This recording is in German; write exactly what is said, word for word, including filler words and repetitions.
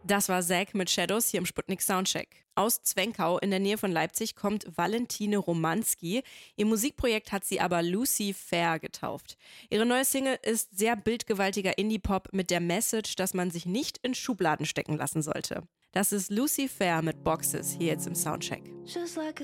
Das war Zack mit Shadows hier im Sputnik Soundcheck. Aus Zwenkau in der Nähe von Leipzig kommt Valentine Romanski. Ihr Musikprojekt hat sie aber Lucy Fair getauft. Ihre neue Single ist sehr bildgewaltiger Indie-Pop mit der Message, dass man sich nicht in Schubladen stecken lassen sollte. Das ist Lucy Fair mit Boxes hier jetzt im Soundcheck. Just like